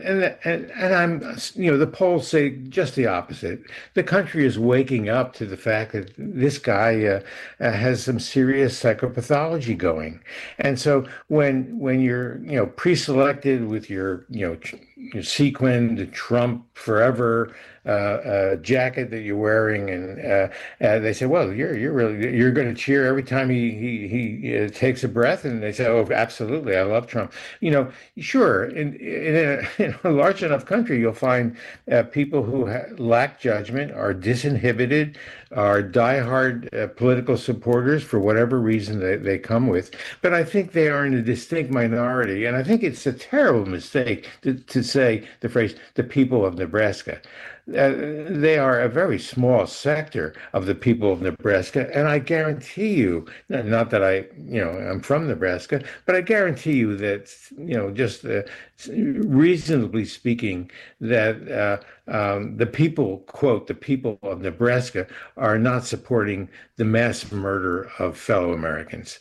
And the polls say just the opposite. The country is waking up to the fact that this guy has some serious psychopathology going. And so when you're, pre-selected with your sequined Trump forever jacket that you're wearing, and they say, well, you're going to cheer every time he takes a breath, and they say, oh, absolutely, I love Trump. Sure, in a large enough country, you'll find people who lack judgment, are disinhibited, are diehard political supporters for whatever reason they come with. But I think they are in a distinct minority, and I think it's a terrible mistake to say the phrase "the people of Nebraska." They are a very small sector of the people of Nebraska, and I guarantee you, not that I'm from Nebraska, but I guarantee you that, just reasonably speaking, that the people, quote, the people of Nebraska are not supporting the mass murder of fellow Americans.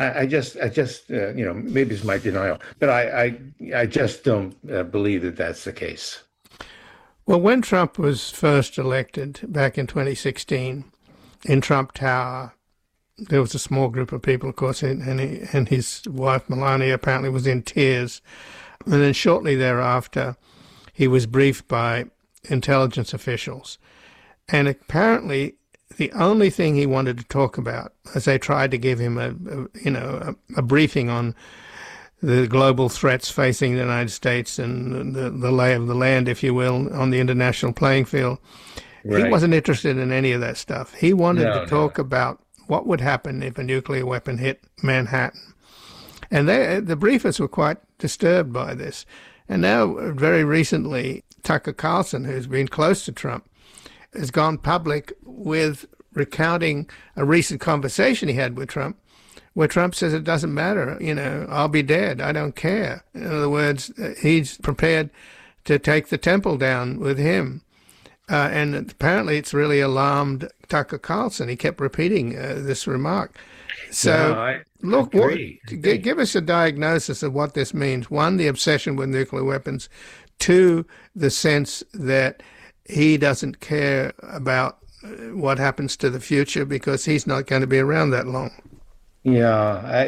Maybe it's my denial, but I just don't believe that that's the case. Well, when Trump was first elected back in 2016 in Trump Tower, there was a small group of people, of course, and his wife Melania apparently was in tears. And then shortly thereafter, he was briefed by intelligence officials. And apparently the only thing he wanted to talk about, as they tried to give him a briefing on the global threats facing the United States and the lay of the land, if you will, on the international playing field. Right. He wasn't interested in any of that stuff. He wanted to talk about what would happen if a nuclear weapon hit Manhattan. And the briefers were quite disturbed by this. And now, very recently, Tucker Carlson, who's been close to Trump, has gone public with recounting a recent conversation he had with Trump, where Trump says it doesn't matter, I'll be dead, I don't care. In other words, he's prepared to take the temple down with him. And apparently it's really alarmed Tucker Carlson. He kept repeating this remark. So, look, give us a diagnosis of what this means. One, the obsession with nuclear weapons. Two, the sense that he doesn't care about what happens to the future because he's not going to be around that long. Yeah,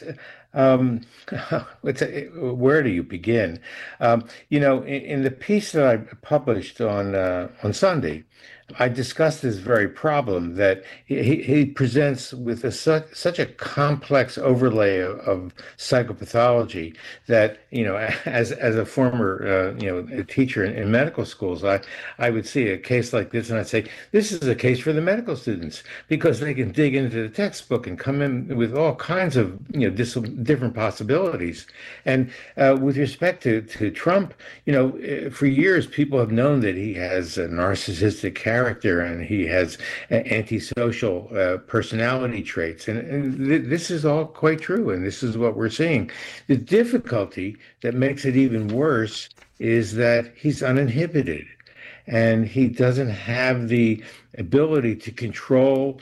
where do you begin? In the piece that I published on Sunday, I discussed this very problem that he presents with such a complex overlay of psychopathology that, as a former, teacher in medical schools, I would see a case like this and I'd say, this is a case for the medical students because they can dig into the textbook and come in with all kinds of, different possibilities. And with respect to Trump, for years, people have known that he has a narcissistic character and he has antisocial personality traits. And this is all quite true. And this is what we're seeing. The difficulty that makes it even worse is that he's uninhibited and he doesn't have the ability to control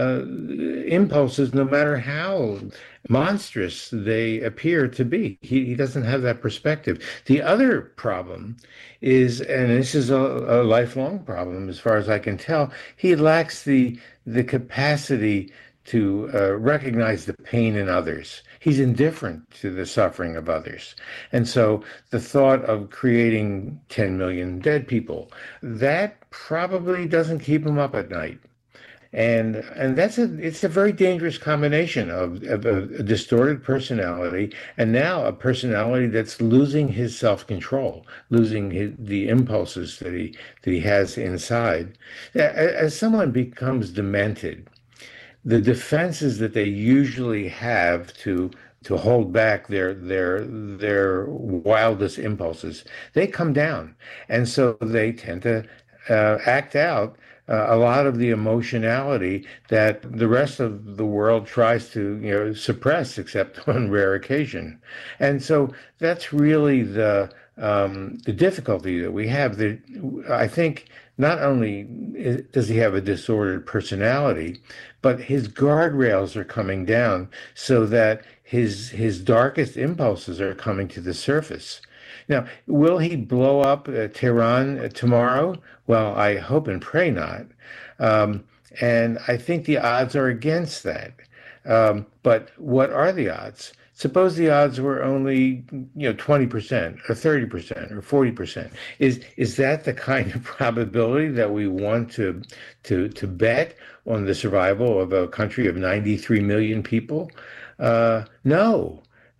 impulses, no matter how monstrous they appear to be. He doesn't have that perspective. The other problem is, and this is a lifelong problem as far as I can tell, he lacks the capacity to recognize the pain in others. He's indifferent to the suffering of others. And so the thought of creating 10 million dead people, that probably doesn't keep him up at night. And it's a very dangerous combination of a distorted personality and now a personality that's losing his self-control, losing the impulses that he has inside. As someone becomes demented, the defenses that they usually have to hold back their wildest impulses, they come down, and so they tend to act out a lot of the emotionality that the rest of the world tries to suppress, except on rare occasion. And so that's really the difficulty that we have. I think not only does he have a disordered personality, but his guardrails are coming down so that his darkest impulses are coming to the surface. Now, will he blow up Tehran tomorrow? Well, I hope and pray not. Um, and I think the odds are against that. But what are the odds? Suppose the odds were only, 20% or 30% or 40%. Is that the kind of probability that we want to bet on the survival of a country of 93 million people? No.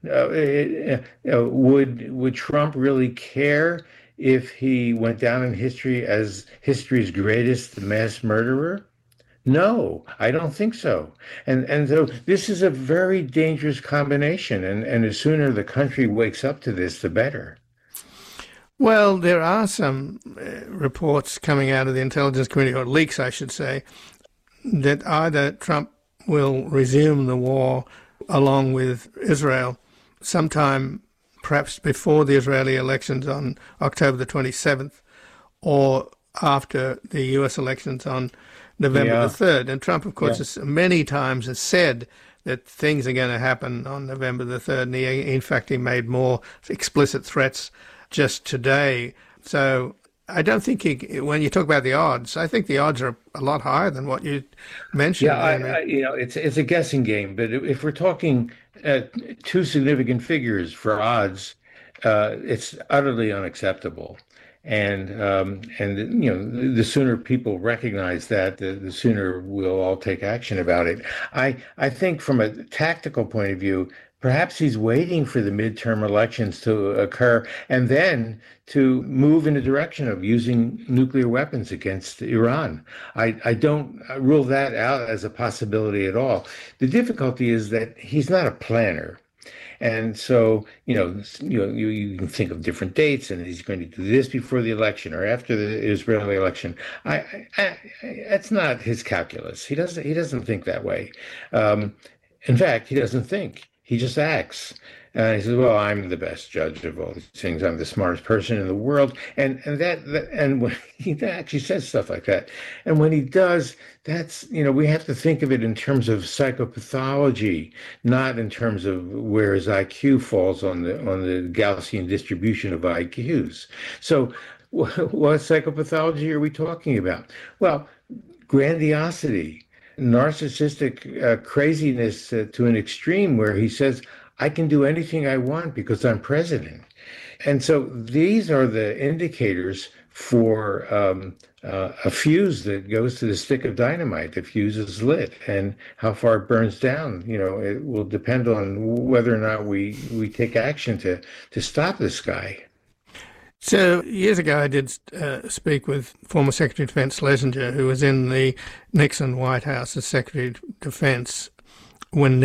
Would Trump really care if he went down in history as history's greatest mass murderer? No, I don't think so. And so this is a very dangerous combination, and the sooner the country wakes up to this, the better. Well, there are some reports coming out of the intelligence community, or leaks, I should say, that either Trump will resume the war along with Israel sometime perhaps before the Israeli elections on October the 27th, or after the US elections on November the 3rd. And Trump, of course, many times has said that things are going to happen on November the 3rd. And in fact, he made more explicit threats just today. So I don't think when you talk about the odds, I think the odds are a lot higher than what you mentioned. Yeah, it's a guessing game. But if we're talking two significant figures for odds, it's utterly unacceptable. And the sooner people recognize that, the sooner we'll all take action about it. I think from a tactical point of view, perhaps he's waiting for the midterm elections to occur and then to move in the direction of using nuclear weapons against Iran. I don't rule that out as a possibility at all. The difficulty is that he's not a planner. And so, you can think of different dates, and he's going to do this before the election or after the Israeli election. That's not his calculus. He doesn't think that way. In fact, he doesn't think. He just acts. He says, "Well, I'm the best judge of all these things. I'm the smartest person in the world." And when he actually says stuff like that, and when he does, that's we have to think of it in terms of psychopathology, not in terms of where his IQ falls on the Gaussian distribution of IQs. So, what psychopathology are we talking about? Well, grandiosity, narcissistic craziness to an extreme, where he says, I can do anything I want because I'm president. And so these are the indicators for a fuse that goes to the stick of dynamite. The fuse is lit, and how far it burns down, it will depend on whether or not we take action to stop this guy. So years ago, I did speak with former Secretary of Defense Schlesinger, who was in the Nixon White House as Secretary of Defense when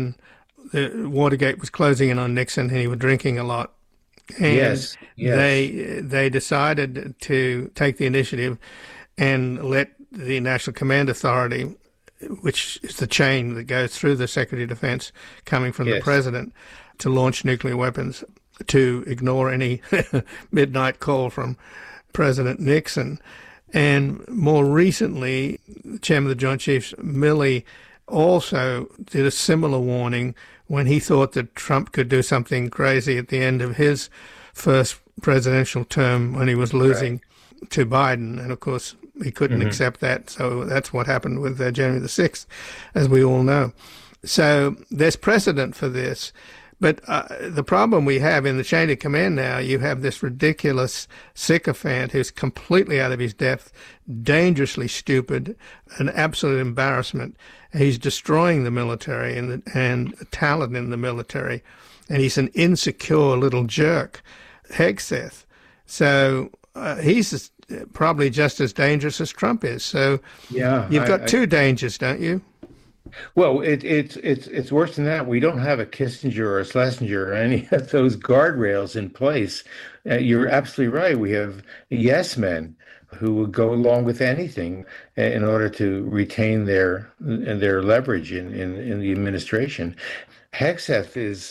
the Watergate was closing in on Nixon, and he was drinking a lot. And yes. they decided to take the initiative and let the National Command Authority, which is the chain that goes through the Secretary of Defense coming from the President, to launch nuclear weapons, to ignore any midnight call from President Nixon. And more recently, Chairman of the Joint Chiefs, Milley, also did a similar warning when he thought that Trump could do something crazy at the end of his first presidential term when he was losing to Biden. And of course, he couldn't accept that. So that's what happened with January the 6th, as we all know. So there's precedent for this. But the problem we have in the chain of command now, you have this ridiculous sycophant who's completely out of his depth, dangerously stupid, an absolute embarrassment. He's destroying the military and the talent in the military, and he's an insecure little jerk, Hegseth. So he's probably just as dangerous as Trump is. So you've got two dangers, don't you? Well, it's worse than that. We don't have a Kissinger or a Schlesinger or any of those guardrails in place. You're absolutely right. We have yes men who will go along with anything in order to retain their leverage in the administration. Hegseth is,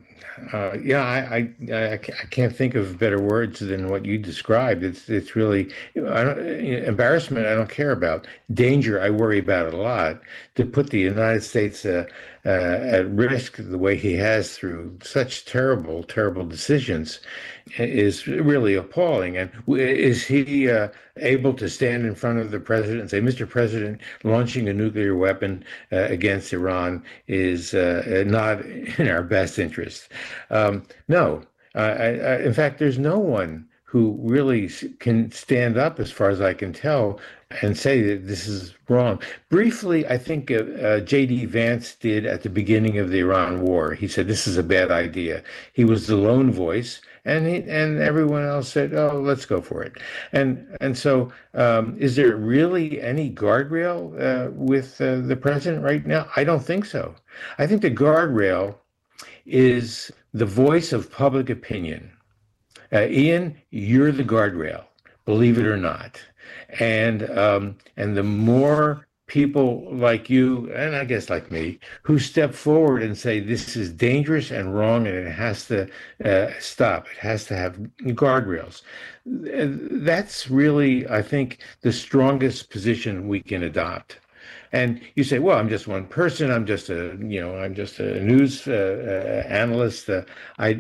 I can't think of better words than what you described. It's really embarrassment. I don't care about. Danger, I worry about a lot. To put the United States at risk the way he has through such terrible, terrible decisions, is really appalling. And is he able to stand in front of the president and say, Mr. President, launching a nuclear weapon against Iran is not in our best interest? No. In fact, there's no one who really can stand up, as far as I can tell, and say that this is wrong. Briefly, I think J.D. Vance did at the beginning of the Iran war. He said, this is a bad idea. He was the lone voice, and everyone else said, oh, let's go for it. And so is there really any guardrail with the president right now? I don't think so. I think the guardrail is the voice of public opinion. Ian, you're the guardrail, believe it or not. And the more people like you, and I guess like me, who step forward and say this is dangerous and wrong and it has to stop, it has to have guardrails. That's really, I think, the strongest position we can adopt. And you say, well, I'm just one person. I'm just a news analyst. Or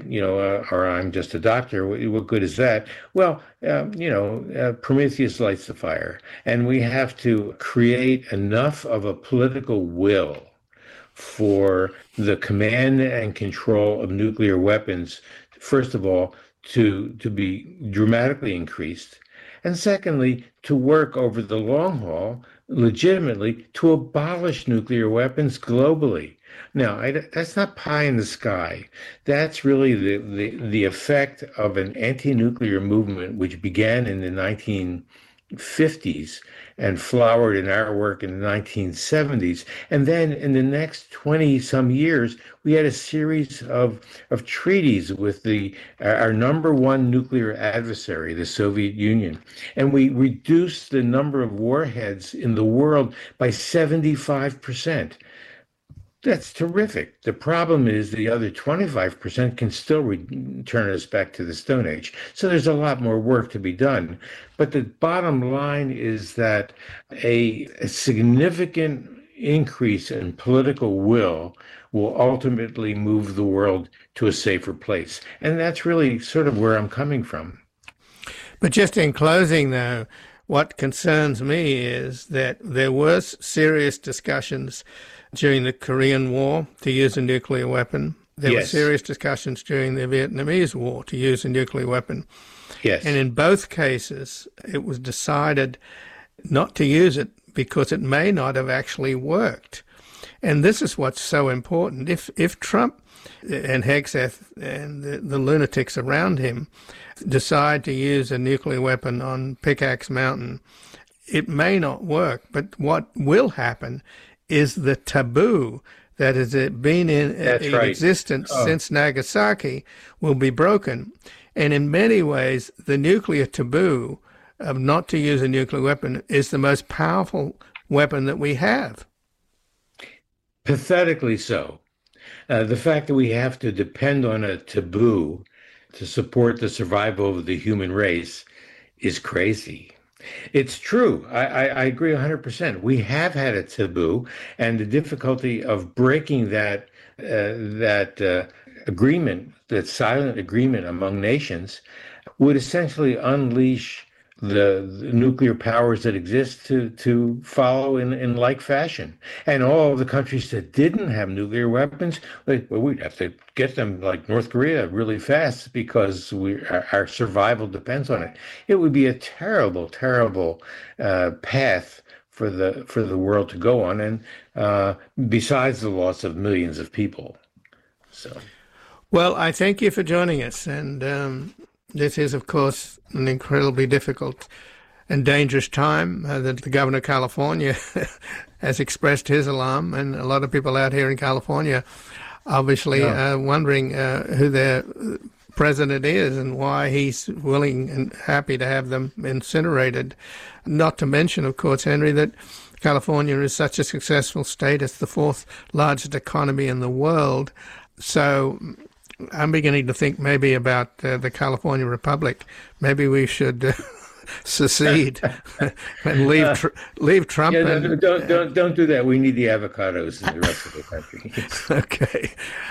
I'm just a doctor. What good is that? Well, Prometheus lights the fire, and we have to create enough of a political will for the command and control of nuclear weapons, first of all, to be dramatically increased, and secondly, to work over the long haul legitimately to abolish nuclear weapons globally. Now, that's not pie in the sky. That's really the effect of an anti-nuclear movement which began in the 1950s and flowered in our work in the 1970s. And then in the next 20 some years, we had a series of treaties with our number one nuclear adversary, the Soviet Union. And we reduced the number of warheads in the world by 75%. That's terrific. The problem is the other 25% can still return us back to the Stone Age. So there's a lot more work to be done. But the bottom line is that a significant increase in political will ultimately move the world to a safer place. And that's really sort of where I'm coming from. But just in closing, though, what concerns me is that there was serious discussions during the Korean War to use a nuclear weapon. There were serious discussions during the Vietnamese War to use a nuclear weapon. Yes. And in both cases, it was decided not to use it because it may not have actually worked. And this is what's so important. If Trump and Hegseth and the lunatics around him decide to use a nuclear weapon on Pickaxe Mountain, it may not work. But what will happen is the taboo that has been in existence since Nagasaki will be broken. And in many ways, the nuclear taboo of not to use a nuclear weapon is the most powerful weapon that we have. Pathetically so. The fact that we have to depend on a taboo to support the survival of the human race is crazy. It's true. I agree 100%. We have had a taboo, and the difficulty of breaking that agreement, that silent agreement among nations, would essentially unleash the nuclear powers that exist to follow in like fashion. And all of the countries that didn't have nuclear weapons, we'd have to get them, like North Korea, really fast because our survival depends on it. It would be a terrible, terrible path for the world to go on, and besides the loss of millions of people. So, well, I thank you for joining us, and this is, of course, an incredibly difficult and dangerous time that the governor of California has expressed his alarm, and a lot of people out here in California obviously wondering who their president is and why he's willing and happy to have them incinerated. Not to mention, of course, Henry, that California is such a successful state. It's the fourth largest economy in the world. So I'm beginning to think maybe about the California Republic. Maybe we should secede and leave Trump. Yeah, don't do that. We need the avocados in the rest of the country. Okay.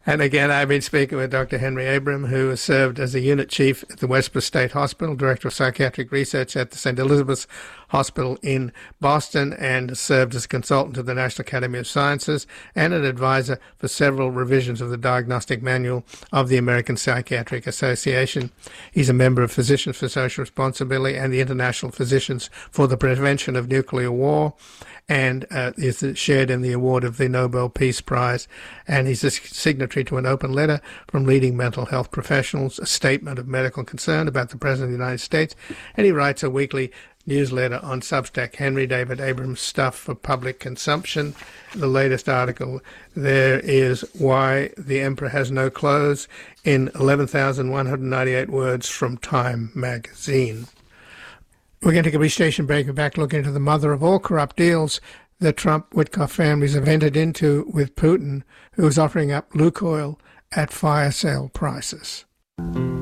And again, I've been speaking with Dr. Henry Abraham, who has served as a unit chief at the Westborough State Hospital, director of psychiatric research at the St. Elizabeth's Hospital in Boston, and served as a consultant to the National Academy of Sciences and an advisor for several revisions of the Diagnostic Manual of the American Psychiatric Association. He's a member of Physicians for Social Responsibility and the International Physicians for the Prevention of Nuclear War, and is shared in the award of the Nobel Peace Prize. And he's a signatory to an open letter from leading mental health professionals, a statement of medical concern about the President of the United States, and he writes a weekly newsletter on Substack, Henry David Abrams Stuff for Public Consumption. The latest article there is Why the Emperor Has No Clothes in 11,198 words from Time magazine. We're going to take a brief station break. We're back looking into the mother of all corrupt deals the Trump-Witkoff families have entered into with Putin, who is offering up Lukoil at fire sale prices.